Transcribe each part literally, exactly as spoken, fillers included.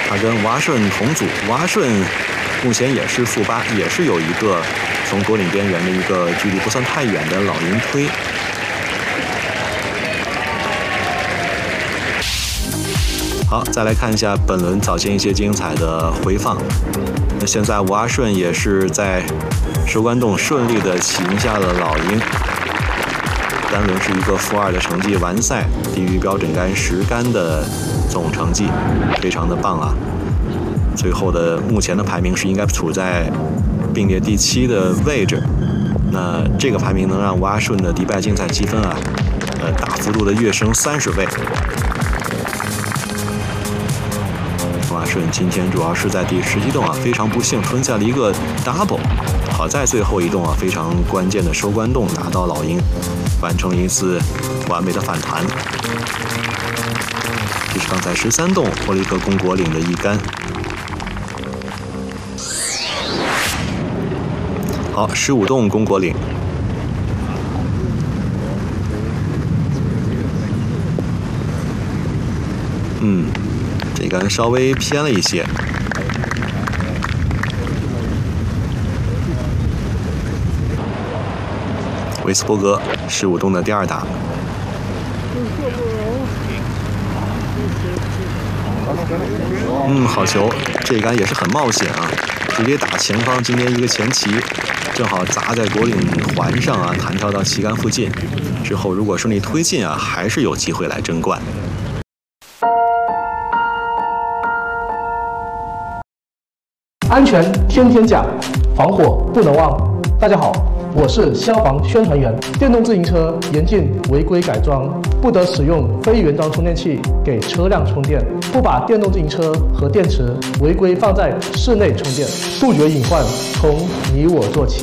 他跟瓦顺同组，瓦顺目前也是负八，也是有一个从国岭边缘的一个距离不算太远的老鹰推。好，再来看一下本轮早先一些精彩的回放。那现在吴阿顺也是在收官洞顺利的擒下了老鹰，单轮是一个负二的成绩完赛，低于标准杆十杆的总成绩，非常的棒啊！最后的目前的排名是应该处在并列第七的位置。那这个排名能让吴阿顺的迪拜竞赛积分啊，呃，大幅度的跃升三十位。吴阿顺今天主要是在第十七洞啊，非常不幸吞下了一个 double， 好在最后一洞啊，非常关键的收官洞拿到老鹰，完成一次完美的反弹。这是刚才十三洞获了一个攻国岭的一杆。好，十五洞攻国岭。嗯，这杆稍微偏了一些。维斯伯格十五洞的第二打。嗯，好球，这一杆也是很冒险啊，直接打前方，今天一个前旗，正好砸在国岭环上啊，弹跳到旗杆附近。之后如果顺利推进啊，还是有机会来争冠。 安全天天讲，防火不能忘。大家好，我是消防宣传员。电动自行车严禁违规改装，不得使用非原装充电器给车辆充电，不把电动自行车和电池违规放在室内充电，杜绝隐患从你我做起。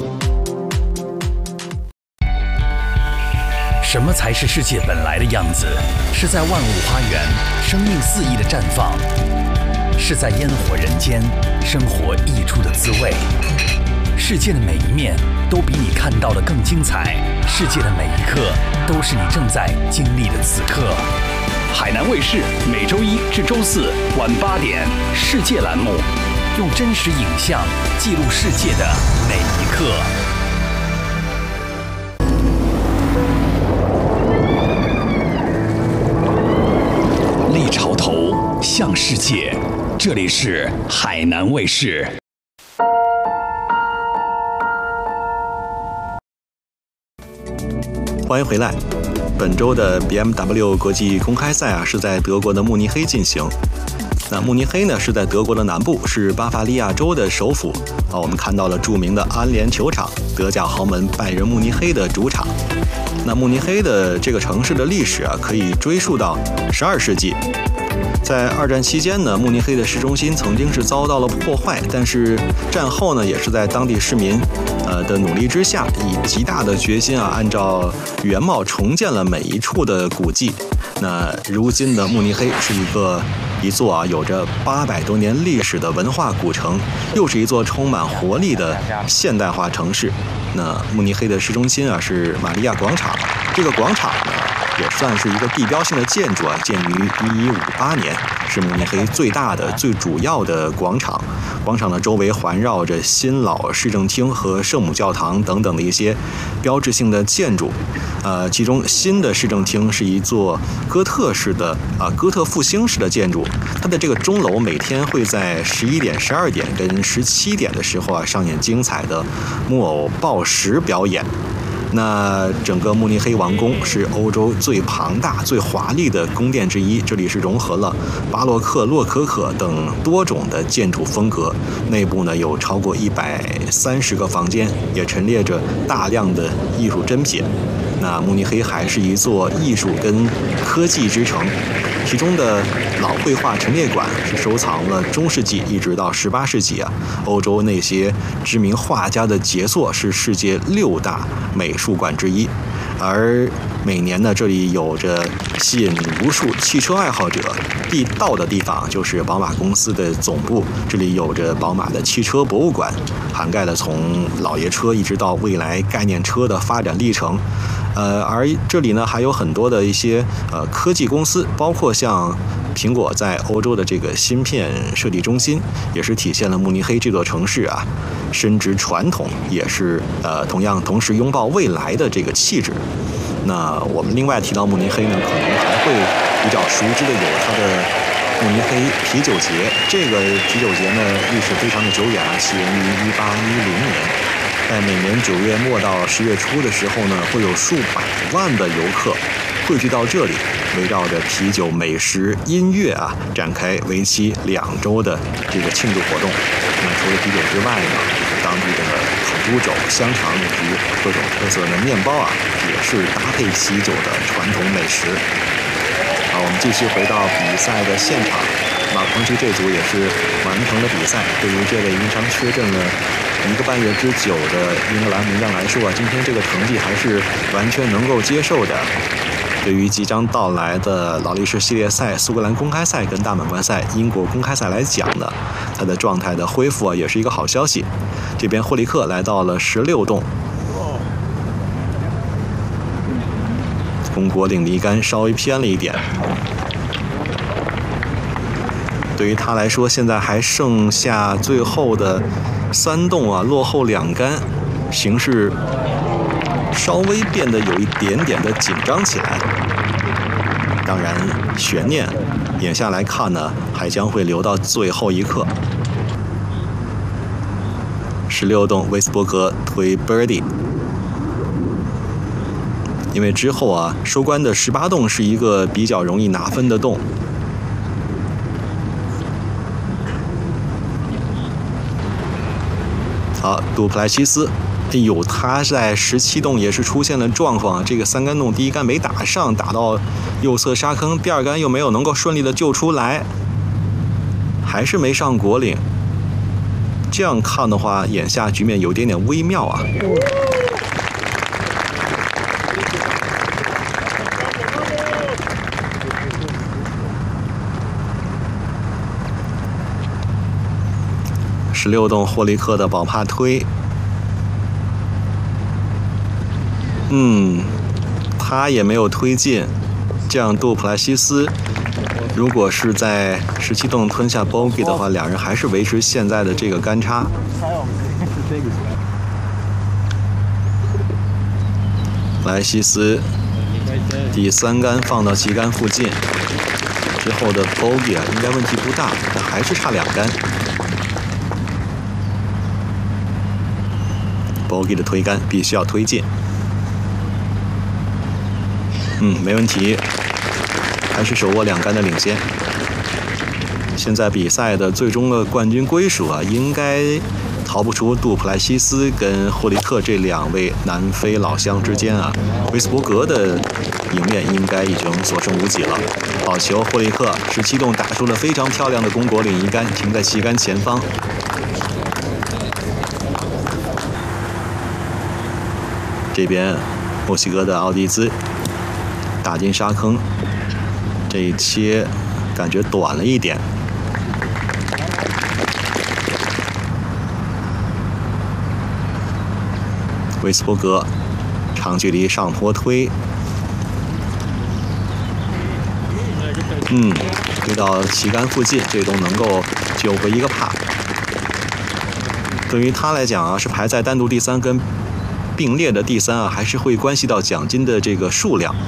什么才是世界本来的样子？是在万物花园，生命肆意的绽放。是在烟火人间，生活溢出的滋味。世界的每一面都比你看到的更精彩，世界的每一刻都是你正在经历的此刻。海南卫视每周一至周四晚八点，世界栏目，用真实影像记录世界的每一刻。立潮头，向世界。这里是海南卫视。 欢迎回来。本周的 B M W 国际公开赛啊，是在德国的慕尼黑进行。那慕尼黑呢，是在德国的南部，是巴伐利亚州的首府啊。我们看到了著名的安联球场，德甲豪门拜仁慕尼黑的主场。那慕尼黑的这个城市的历史啊，可以追溯到十二世纪。在二战期间呢，慕尼黑的市中心曾经是遭到了破坏，但是战后呢，也是在当地市民呃的努力之下，以极大的决心啊，按照原貌重建了每一处的古迹。那如今的慕尼黑是一个一座啊有着八百多年历史的文化古城，又是一座充满活力的现代化城市。那慕尼黑的市中心啊是玛利亚广场，这个广场呢也算是一个地标性的建筑啊，建于一一五八年，是慕尼黑最大的、最主要的广场。广场的周围环绕着新老市政厅和圣母教堂等等的一些标志性的建筑。呃，其中新的市政厅是一座哥特式的啊、呃、哥特复兴式的建筑，它的这个钟楼每天会在十一点、十二点跟十七点的时候啊上演精彩的木偶报时表演。那整个慕尼黑王宫是欧洲最庞大、最华丽的宫殿之一，这里是融合了巴洛克、洛可可等多种的建筑风格。内部呢有超过一百三十个房间，也陈列着大量的艺术珍品。那慕尼黑还是一座艺术跟科技之城，其中的老绘画陈列馆是收藏了中世纪一直到十八世纪啊欧洲那些知名画家的杰作，是世界六大美术馆之一。而每年呢，这里有着吸引无数汽车爱好者必到的地方，就是宝马公司的总部。这里有着宝马的汽车博物馆，涵盖了从老爷车一直到未来概念车的发展历程。呃，而这里呢还有很多的一些呃科技公司，包括像苹果在欧洲的这个芯片设计中心，也是体现了慕尼黑这座城市啊深植传统，也是呃同样同时拥抱未来的这个气质。那我们另外提到慕尼黑呢，可能还会比较熟知的有它的慕尼黑啤酒节。这个啤酒节呢历史非常的久远啊，起源于一八一零年，在每年九月末到十月初的时候呢，会有数百万的游客汇聚到这里，围绕着啤酒、美食、音乐啊，展开为期两周的这个庆祝活动。那除了啤酒之外呢，当地的烤猪肘、香肠以及各种特色的面包啊，也是搭配啤酒的传统美食。好，我们继续回到比赛的现场。马彭奇这组也是完成了比赛。对于这位因伤缺阵了一个半月之久的英格兰名将来说啊，今天这个成绩还是完全能够接受的。对于即将到来的劳力士系列赛、苏格兰公开赛跟大满贯赛、英国公开赛来讲呢，他的状态的恢复啊，也是一个好消息。这边霍利克来到了十六洞，从果岭离杆稍微偏了一点。对于他来说，现在还剩下最后的三洞啊，落后两杆，形势稍微变得有一点点的紧张起来。当然，悬念眼下来看呢，还将会留到最后一刻。十六洞威斯伯格推 birdie， 因为之后啊，收官的十八洞是一个比较容易拿分的洞。好，杜普莱西斯，哎呦，他在十七洞也是出现了状况，这个三杆洞第一杆没打上，打到右侧沙坑，第二杆又没有能够顺利的救出来，还是没上果岭。这样看的话，眼下局面有点点微妙啊。十六洞霍利克的宝帕推，嗯，他也没有推进。这样杜普莱西斯如果是在十七洞吞下 bogey 的话，两人还是维持现在的这个杆差。莱西斯第三杆放到旗杆附近之后的 bogey 啊，应该问题不大，但还是差两杆。bogey 的推杆必须要推进，嗯，没问题，还是手握两杆的领先。现在比赛的最终的冠军归属啊，应该逃不出杜普莱西斯跟霍利克这两位南非老乡之间啊。威斯伯格的赢面应该已经所剩无几了。好球，霍利克十七洞打出了非常漂亮的攻果岭一杆，停在旗杆前方。这边墨西哥的奥蒂兹打进沙坑，这一切感觉短了一点。威斯伯格长距离上坡推，嗯，推到旗杆附近，这都能够救回一个帕。对于他来讲啊，是排在单独第三跟并列的第三啊，还是会关系到奖金的这个数量。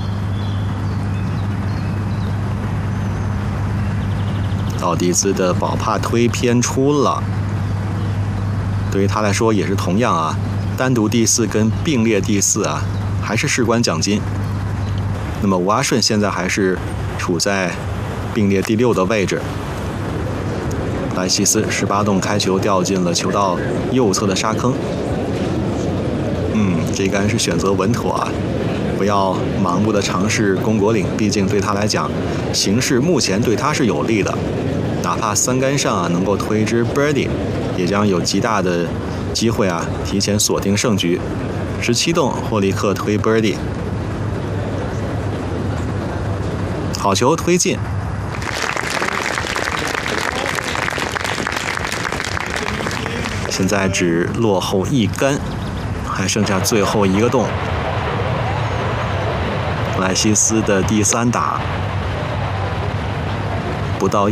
奥迪兹的宝帕推偏出了，对于他来说也是同样啊，单独第四跟并列第四啊，还是事关奖金。那么吴阿顺现在还是处在并列第六的位置。莱西斯十八洞开球掉进了球道右侧的沙坑。嗯，这杆是选择稳妥啊，不要盲目的尝试攻果岭，毕竟对他来讲，形势目前对他是有利的。哪怕三杆上啊能够推支 birdie， 也将有极大的机会啊提前锁定胜局。十七洞霍利克推 birdie， 好球推进。现在只落后一杆。还剩下最后一个洞，莱西斯的第三打， 不到